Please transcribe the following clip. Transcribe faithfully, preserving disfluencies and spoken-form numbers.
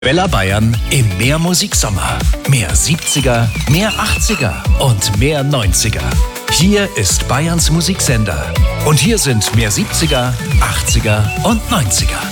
Bella Bayern im Mehr Musiksommer. Mehr siebziger, mehr achtziger und mehr neunziger. Hier ist Bayerns Musiksender. Und hier sind mehr siebziger, achtziger und neunziger.